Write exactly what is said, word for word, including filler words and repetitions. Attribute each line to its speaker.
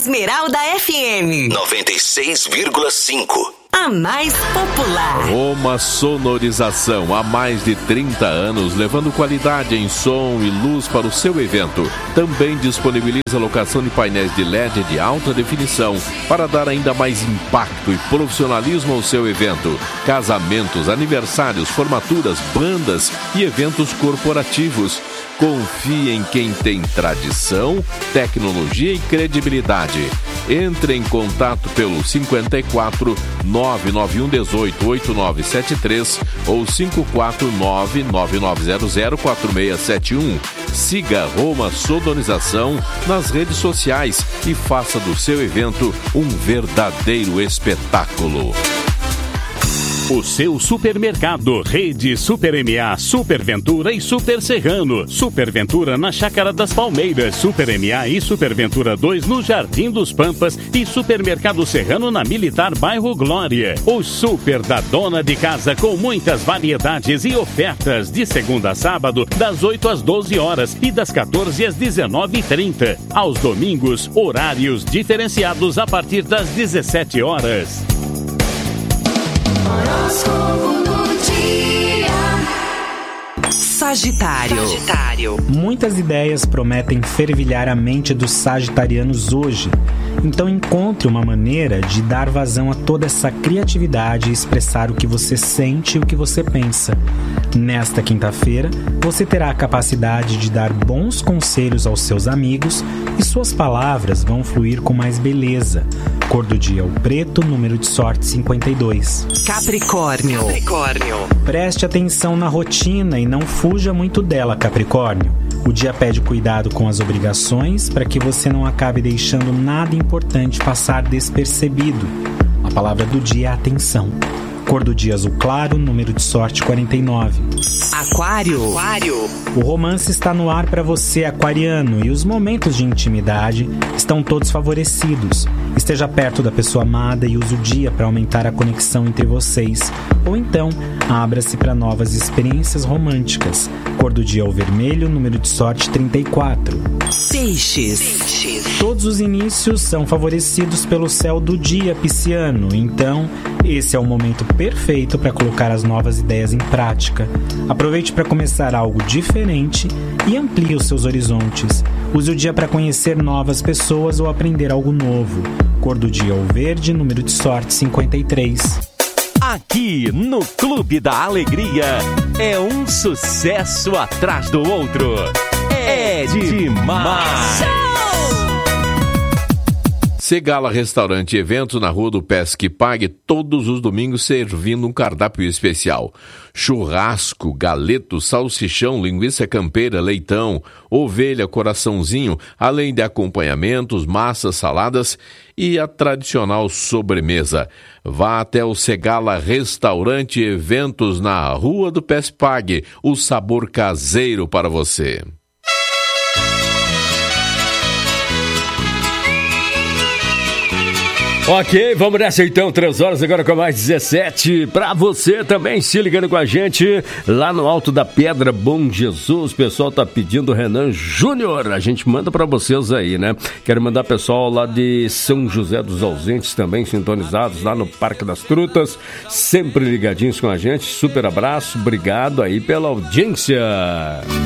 Speaker 1: Esmeralda F M
Speaker 2: noventa e seis vírgula cinco.
Speaker 1: A mais popular.
Speaker 3: Roma Sonorização, há mais de trinta anos, levando qualidade em som e luz para o seu evento. Também disponibiliza locação de painéis de L E D de alta definição para dar ainda mais impacto e profissionalismo ao seu evento. Casamentos, aniversários, formaturas, bandas e eventos corporativos. Confie em quem tem tradição, tecnologia e credibilidade. Entre em contato pelo cinquenta e quatro, nove nove um, dezoito, oitenta e nove setenta e três ou cinco quatro nove, nove nove zero zero, quatro seis sete um. Siga Roma Sonorização nas redes sociais e faça do seu evento um verdadeiro espetáculo.
Speaker 4: O seu supermercado, Rede Super M A, Super Ventura e Super Serrano. Super Ventura na Chácara das Palmeiras, Super M A e Super Ventura dois no Jardim dos Pampas e Supermercado Serrano na Militar Bairro Glória. O Super da Dona de Casa com muitas variedades e ofertas de segunda a sábado das oito às doze horas e das quatorze às dezenove e trinta. Aos domingos, horários diferenciados a partir das dezessete horas.
Speaker 1: Horóscopo do dia. Sagitário. Sagitário.
Speaker 5: Muitas ideias prometem fervilhar a mente dos sagitarianos hoje. Então encontre uma maneira de dar vazão a toda essa criatividade e expressar o que você sente e o que você pensa. Nesta quinta-feira, você terá a capacidade de dar bons conselhos aos seus amigos e suas palavras vão fluir com mais beleza. Cor do dia é o preto, número de sorte cinquenta e dois.
Speaker 1: Capricórnio. Capricórnio.
Speaker 5: Preste atenção na rotina e não fuja muito dela, Capricórnio. O dia pede cuidado com as obrigações para que você não acabe deixando nada importante passar despercebido. A palavra do dia é atenção. Cor do dia azul claro, número de sorte quarenta e nove.
Speaker 1: Aquário. Aquário.
Speaker 5: O romance está no ar para você, aquariano, e os momentos de intimidade estão todos favorecidos. Esteja perto da pessoa amada e use o dia para aumentar a conexão entre vocês. Ou então, abra-se para novas experiências românticas. Cor do dia é o vermelho, número de sorte trinta e quatro.
Speaker 1: Peixes. Peixes.
Speaker 5: Todos os inícios são favorecidos pelo céu do dia pisciano, então esse é o momento perfeito para colocar as novas ideias em prática. Aproveite para começar algo diferente e amplie os seus horizontes. Use o dia para conhecer novas pessoas ou aprender algo novo. Cor do dia é o verde, número de sorte cinquenta e três.
Speaker 6: Aqui no Clube da Alegria é um sucesso atrás do outro. É demais!
Speaker 3: Segala Restaurante e Eventos na Rua do Pesque Pague, todos os domingos servindo um cardápio especial. Churrasco, galeto, salsichão, linguiça campeira, leitão, ovelha, coraçãozinho, além de acompanhamentos, massas, saladas e a tradicional sobremesa. Vá até o Segala Restaurante e Eventos na Rua do Pesque Pague, o sabor caseiro para você.
Speaker 7: Ok, vamos nessa então, três horas agora com mais dezessete. Pra você também se ligando com a gente lá no Alto da Pedra, Bom Jesus. O pessoal tá pedindo Renan Júnior. A gente manda pra vocês aí, né? Quero mandar pessoal lá de São José dos Ausentes também sintonizados lá no Parque das Trutas, sempre ligadinhos com a gente. Super abraço, obrigado aí pela audiência.